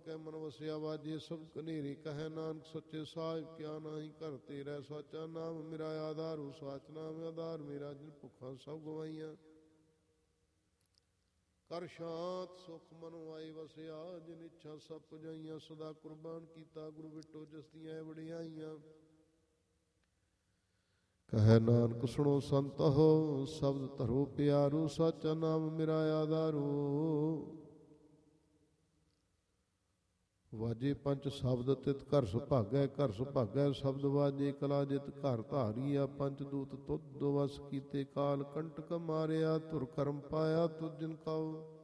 ਕੈ ਮਨ ਵਸਿਆ ਵਾਜੇ ਸਭ ਕਨੇਰੀ ਕਹੈ ਨਾਨਕ ਸੱਚੇ ਸਾਹਿਬ ਕਿਆ ਨਾਹੀ ਘਰ ਤੇਰਾ ਸਾਚਾ ਨਾਮ ਮੇਰਾ ਆਧਾਰੂ ਸਾਚ ਨਾਮ ਆਧਾਰ ਮੇਰਾ ਜਿਨ ਭੁੱਖਾਂ ਸਭ ਗਵਾਈਆਂ ਕਰ ਸ਼ਾਂਤ ਸੁਖ ਮਨੁ ਆਈ ਵਸਿਆ ਜਿਨ ਇੱਛਾ ਸਭ ਪੁਜਾਈਆਂ ਸਦਾ ਕੁਰਬਾਨ ਕੀਤਾ ਗੁਰੂ ਬਿਟੋ ਜਿਸ ਦੀਆਂ ਵਡਿਆਈਆਂ ਕਹੈ ਨਾਨਕ ਸੁਣੋ ਸੰਤ ਹੋ ਸ਼ਬਦ ਧਰੋ ਪਿਆਰੂ ਸਾਚਾ ਨਾਮ ਮੇਰਾ ਆਧਾਰੂ ਵਾਜੇ ਪੰਜ ਸ਼ਬਦ ਤਿਤ ਘਰ ਸੁਭਾਗੈ ਸ਼ਬਦ ਵਾਜੇ ਕਲਾ ਜਿਤ ਘਰ ਧਾਰੀਆ ਪੰਜ ਦੂਤ ਤੁਧ ਵਸ ਕੀਤੇ ਕਾਲ ਕੰਟਕ ਮਾਰਿਆ ਧੁਰ ਕਰਮ ਪਾਇਆ ਤੁਧ ਜਿਨ ਕਾਉ